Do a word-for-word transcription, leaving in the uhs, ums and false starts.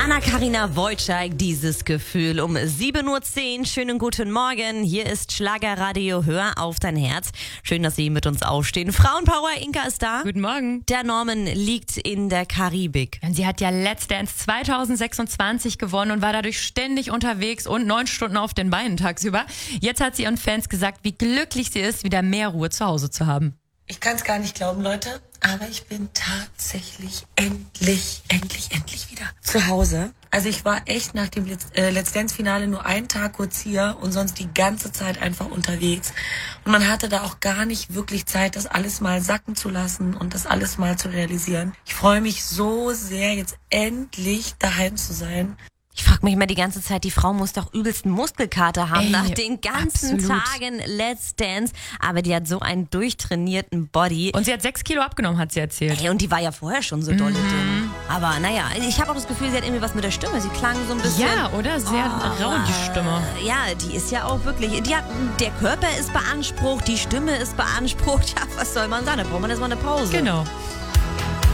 Anna-Karina Wojcik, dieses Gefühl um sieben Uhr zehn. Schönen guten Morgen. Hier ist Schlagerradio. Hör auf dein Herz. Schön, dass Sie mit uns aufstehen. Frauenpower, Inka ist da. Guten Morgen. Der Norman liegt in der Karibik. Und sie hat ja Let's Dance zwanzig sechsundzwanzig gewonnen und war dadurch ständig unterwegs und neun Stunden auf den Beinen tagsüber. Jetzt hat sie ihren Fans gesagt, wie glücklich sie ist, wieder mehr Ruhe zu Hause zu haben. Ich kann es gar nicht glauben, Leute, aber ich bin tatsächlich endlich, endlich, endlich wieder zu Hause. Also ich war echt nach dem Let's, äh, Let's Dance-Finale nur einen Tag kurz hier und sonst die ganze Zeit einfach unterwegs. Und man hatte da auch gar nicht wirklich Zeit, das alles mal sacken zu lassen und das alles mal zu realisieren. Ich freue mich so sehr, jetzt endlich daheim zu sein. Ich frage mich immer die ganze Zeit, die Frau muss doch übelsten Muskelkater haben Ey, nach den ganzen absolut. Tagen Let's Dance. Aber die hat so einen durchtrainierten Body. Und sie hat sechs Kilo abgenommen, hat sie erzählt. Ey, und die war ja vorher schon so dolle Mhm. dünn. Aber naja, ich habe auch das Gefühl, sie hat irgendwie was mit der Stimme. Sie klang so ein bisschen... Ja, oder? Sehr Oh, rau, die Stimme. Ja, die ist ja auch wirklich... Die hat, der Körper ist beansprucht, die Stimme ist beansprucht. Ja, was soll man sagen? Da braucht man erstmal eine Pause. Genau.